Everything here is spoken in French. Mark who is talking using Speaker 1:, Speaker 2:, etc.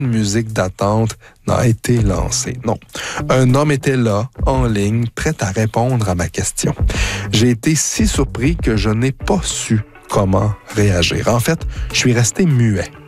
Speaker 1: musique d'attente n'a été lancée. Non. Un homme était là, en ligne, prêt à répondre à ma question. J'ai été si surpris que je n'ai pas su comment réagir. En fait, je suis resté muet.